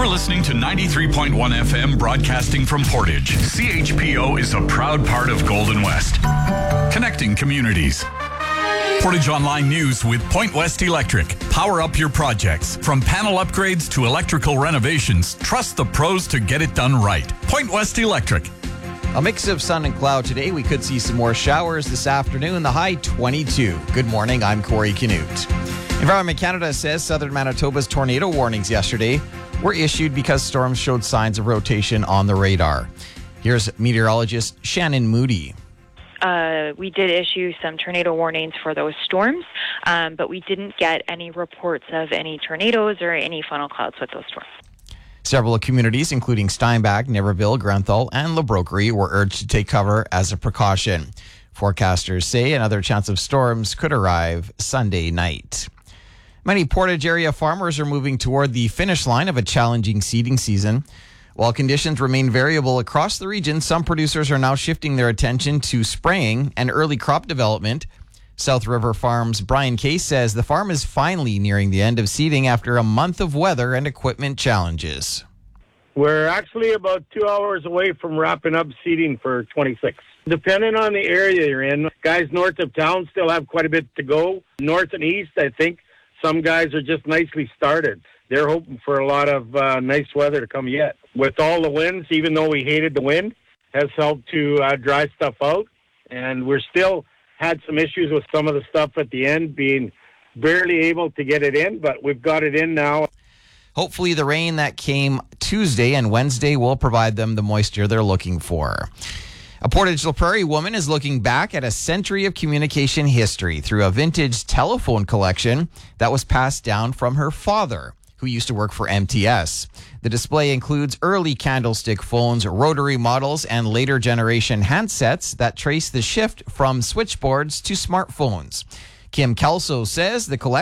You're listening to 93.1 FM broadcasting from Portage. CHPO is a proud part of Golden West, connecting communities. Portage Online News with Point West Electric. Power up your projects. From panel upgrades to electrical renovations, trust the pros to get it done right. Point West Electric. A mix of sun and cloud today. We could see some more showers this afternoon. The high 22. Good morning. I'm Corey Canute. Environment Canada says southern Manitoba's tornado warnings yesterday were issued because storms showed signs of rotation on the radar. Here's meteorologist Shannon Moody. We did issue some tornado warnings for those storms, but we didn't get any reports of any tornadoes or any funnel clouds with those storms. Several communities, including Steinbach, Niverville, Grenthal, and LaBroquerie, were urged to take cover as a precaution. Forecasters say another chance of storms could arrive Sunday night. Many Portage area farmers are moving toward the finish line of a challenging seeding season. While conditions remain variable across the region, some producers are now shifting their attention to spraying and early crop development. South River Farms' Brian Case says the farm is finally nearing the end of seeding after a month of weather and equipment challenges. We're actually about 2 hours away from wrapping up seeding for 26. Depending on the area you're in, guys north of town still have quite a bit to go. North and east, I think some guys are just nicely started. They're hoping for a lot of nice weather to come yet. With all the winds, even though we hated the wind, has helped to dry stuff out. And we're still had some issues with some of the stuff at the end, being barely able to get it in, but we've got it in now. Hopefully the rain that came Tuesday and Wednesday will provide them the moisture they're looking for. A Portage La Prairie woman is looking back at a century of communication history through a vintage telephone collection that was passed down from her father, who used to work for MTS. The display includes early candlestick phones, rotary models, and later generation handsets that trace the shift from switchboards to smartphones. Kim Kelso says the collection